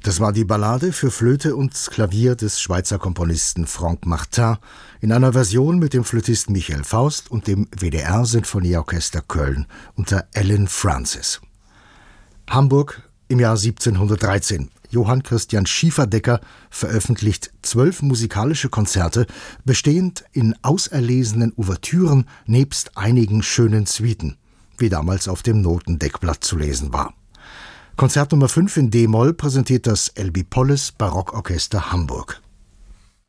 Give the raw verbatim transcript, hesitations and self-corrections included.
Das war die Ballade für Flöte und Klavier des Schweizer Komponisten Franck Martin in einer Version mit dem Flötisten Michael Faust und dem W D R-Sinfonieorchester Köln unter Allen Francis. Hamburg im Jahr siebzehnhundertdreizehn. Johann Christian Schieferdecker veröffentlicht zwölf musikalische Konzerte, bestehend in auserlesenen Ouvertüren nebst einigen schönen Suiten, wie damals auf dem Notendeckblatt zu lesen war. Konzert Nummer fünf in D-Moll präsentiert das Elbie Polles Barockorchester Hamburg.